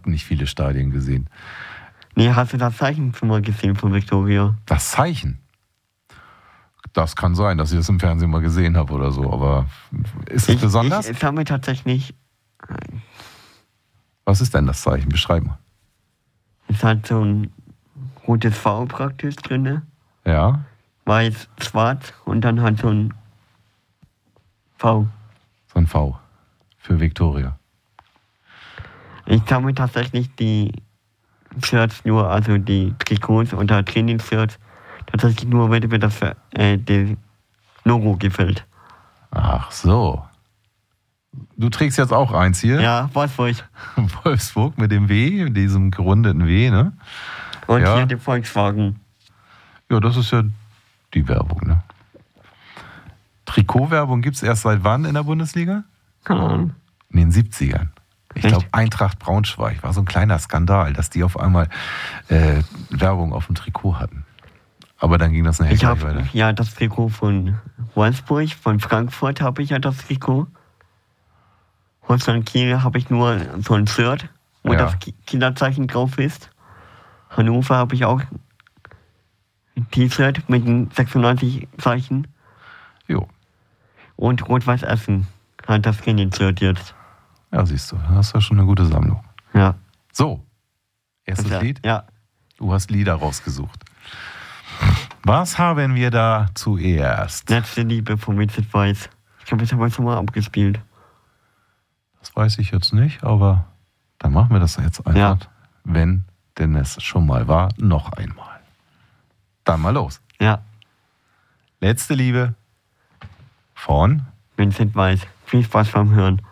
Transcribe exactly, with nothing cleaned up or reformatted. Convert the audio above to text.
habe nicht viele Stadien gesehen. Nee, hast du das Zeichen schon mal gesehen von Viktoria? Das Zeichen? Das kann sein, dass ich das im Fernsehen mal gesehen habe oder so, aber ist es ich, besonders? Ich, ich habe mir tatsächlich... Was ist denn das Zeichen? Beschreib mal. Es hat so ein rotes V praktisch drin. Ja. Weiß, schwarz und dann halt so ein V. So ein V. Für Viktoria. Ich kann mir tatsächlich die Shirts nur, also die Trikots oder Trainingsshirts, tatsächlich nur, wenn mir das äh, das Logo gefällt. Ach so. Du trägst jetzt auch eins hier? Ja, Wolfsburg. Wolfsburg mit dem W, diesem gerundeten W, ne? Und ja. hier den Volkswagen. Ja, das ist ja die Werbung, ne? Trikotwerbung gibt es erst seit wann in der Bundesliga? Keine Ahnung. In den siebzigern. Ich glaube, Eintracht Braunschweig war so ein kleiner Skandal, dass die auf einmal äh, Werbung auf dem Trikot hatten. Aber dann ging das nachher ich gleich hab, weiter. Ja, das Trikot von Wolfsburg, von Frankfurt habe ich ja das Trikot. Holstein Kiel habe ich nur so ein Shirt, wo ja. das Kinderzeichen drauf ist. Hannover habe ich auch ein T-Shirt mit einem sechsundneunzig Zeichen. Jo. Und Rot-Weiß Essen hat das Trainingsshirt jetzt. Ja, siehst du, da hast du schon eine gute Sammlung. Ja. So, erstes ja, Lied? Ja. Du hast Lieder rausgesucht. Was haben wir da zuerst? Letzte Liebe von Vincent Weiss. Ich glaube, das haben wir schon mal abgespielt. Das weiß ich jetzt nicht, aber dann machen wir das jetzt einfach, ja. wenn denn es schon mal war, noch einmal. Dann mal los. Ja. Letzte Liebe von Vincent Weiss. Viel Spaß beim Hören.